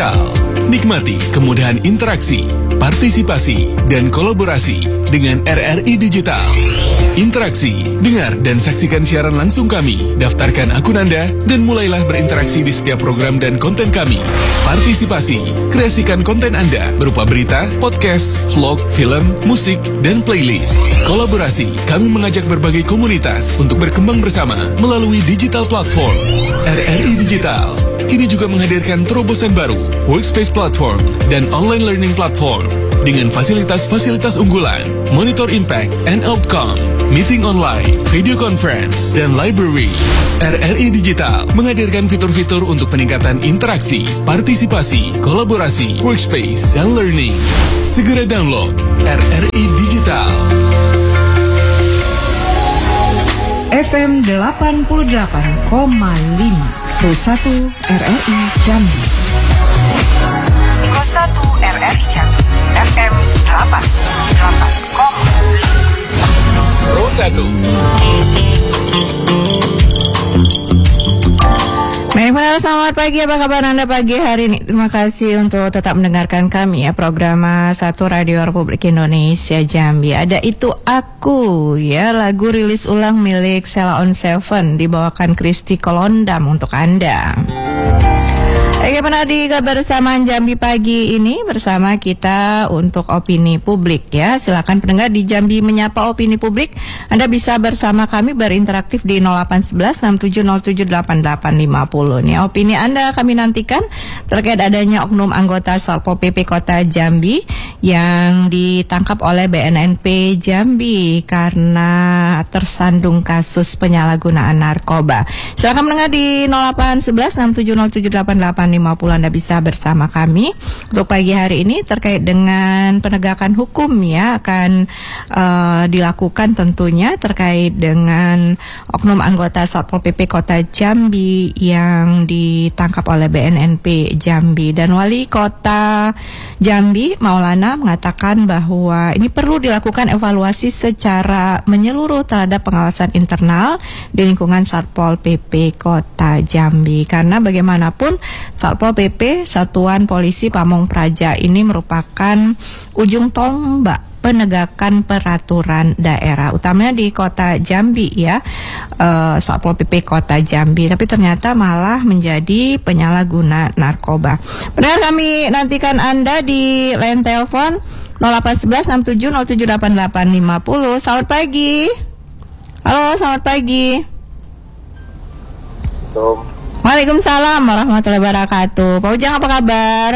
Digital. Nikmati kemudahan interaksi, partisipasi, dan kolaborasi dengan RRI Digital. Interaksi, dengar dan saksikan siaran langsung kami, daftarkan akun Anda, dan mulailah berinteraksi di setiap program dan konten kami. Partisipasi, kreasikan konten Anda berupa berita, podcast, vlog, film, musik, dan playlist. Kolaborasi, kami mengajak berbagai komunitas untuk berkembang bersama melalui digital platform. RRI Digital kini juga menghadirkan terobosan baru, workspace platform, dan online learning platform dengan fasilitas-fasilitas unggulan, monitor impact and outcome, meeting online, video conference, dan library. RRI Digital menghadirkan fitur-fitur untuk peningkatan interaksi, partisipasi, kolaborasi, workspace, dan learning. Segera download RRI Digital. FM 88,5 Pro 1 RRI Jambi. Pro 1 RRI Jambi. FM 88,5 Pro 1. Baik, pendengar, selamat pagi. Apa kabar Anda pagi hari ini? Terima kasih untuk tetap mendengarkan kami ya, program 1 Radio Republik Indonesia Jambi. Ada Itu Aku ya, lagu rilis ulang milik Sheila on 7 dibawakan Kristi Kolondam untuk Anda. Oke, pernah di Kebersamaan Jambi pagi ini bersama kita untuk opini publik ya. Silakan pendengar di Jambi Menyapa Opini Publik. Anda bisa bersama kami berinteraktif di 0811 67078850 nih. Opini Anda kami nantikan terkait adanya oknum anggota Satpol PP Kota Jambi yang ditangkap oleh BNNP Jambi karena tersandung kasus penyalahgunaan narkoba. Silakan pendengar di 0811 67078850. Anda bisa bersama kami untuk pagi hari ini terkait dengan penegakan hukum ya, akan dilakukan tentunya terkait dengan oknum anggota Satpol PP Kota Jambi yang ditangkap oleh BNNP Jambi. Dan Wali Kota Jambi Maulana mengatakan bahwa ini perlu dilakukan evaluasi secara menyeluruh terhadap pengawasan internal di lingkungan Satpol PP Kota Jambi, karena bagaimanapun Satpol PP Satuan Polisi Pamong Praja ini merupakan ujung tombak penegakan peraturan daerah, utamanya di Kota Jambi ya, Satpol PP Kota Jambi, tapi ternyata malah menjadi penyalahguna narkoba. Padahal kami nantikan Anda di line telepon 0811 67078850. Selamat pagi. Halo, selamat pagi. Waalaikumsalam warahmatullahi wabarakatuh. Pak Ujang, apa kabar?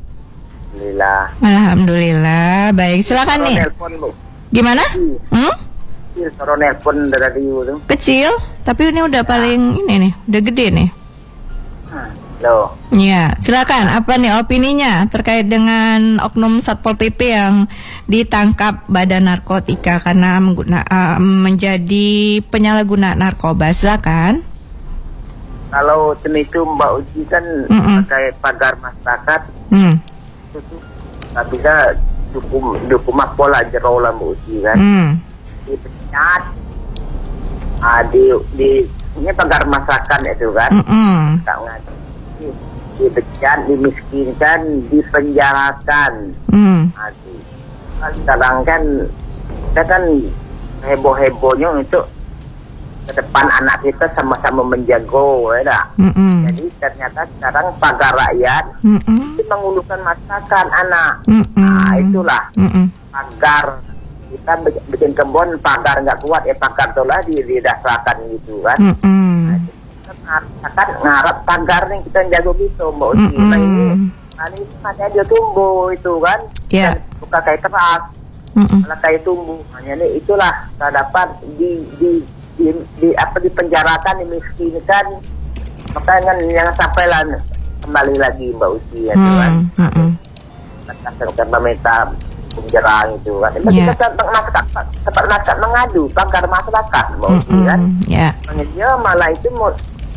Alhamdulillah. Baik, silakan nih. Nelpon, Bu. Gimana? Kecil, suruh nelpon dari radio tuh. Kecil, tapi ini udah paling ini nih, udah gede nih. Loh. Ya, silakan. Apa nih opininya terkait dengan oknum Satpol PP yang ditangkap Badan Narkotika karena menjadi penyalahguna narkoba? Silakan. Kalau itu Mbak Uci kan pakai pagar masyarakat, itu nggak bisa dukung pola jero lah Mbak Uci kan, dipecat, di ini pagar masyarakat itu kan, tak ngaji, dipecat, dimiskinkan, dipenjarakan, sekarang kan kita kan heboh-hebohnya untuk ke depan anak kita sama-sama menjago, ya. Jadi ternyata sekarang pagar rakyat itu mengulukan masakan anak. Nah itulah pagar kita bikin kebun, pagar nggak kuat ya pagar itulah didasarkan gitu kan. Nah, kita ngarap pagar nih kita jago gitu Mbak Uci. Nah ini makanya dia tumbuh itu kan, bukan kayak keras, malah kayak tumbuh. Hanya ini itulah kita dapat dipenjarakan, dimiskinkan, makanya jangan sampai lah kembali lagi Mbak Uci ya kan. Kita meminta penjara itu kan. Kita tempat mengadu pagar masyarakat Mbak Uci kan. Dia malah itu mau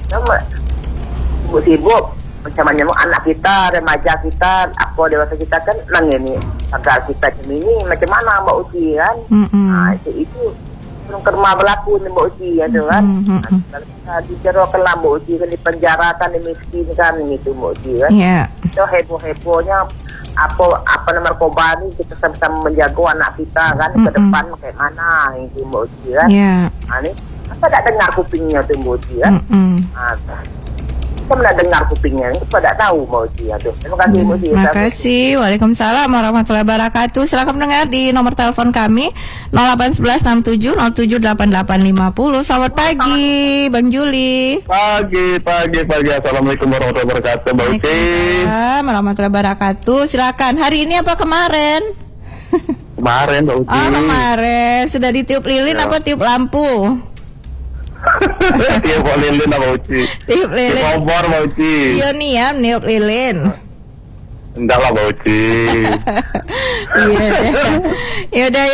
sibuk macam anak kita, remaja kita, apa dewasa kita kan nang ini pagar kita ini macam mana Mbak Uci kan. Nah itu kerma berlaku ni Mbak Uci ya tu kan. Dijero kelam Mbak Uci kan, dipenjarakan, dimiskinkan gitu Mbak Uci kan. Itu heboh-hebohnya apa nomor narkoba ni kita sama-sama menjaga anak kita kan ke depan kayak mana itu Mbak Uci kan. Ini apa tak dengar kupingnya tu Mbak Uci kan. Kita tidak dengar kupingnya, kita tidak tahu Mbak Uci. Terima kasih Mbak Uci. Terima kasih. Waalaikumsalam warahmatullahi wabarakatuh. Silakan mendengar di nomor telepon kami 081167078850. Selamat pagi Bang Juli. Pagi. Assalamualaikum warahmatullahi wabarakatuh Mbak Uci. Waalaikumsalam warahmatullahi wabarakatuh. Silakan. Hari ini apa kemarin? Kemarin Mbak Uci. Kemarin. Sudah ditiup lilin apa tiup lampu? Tiup lilin Mbak Uci. Tiup lilin. Tiup obor Mbak Uci. Iya nih ya, niup lilin. Enggak lah Mbak Uci. Iya. Ya udah.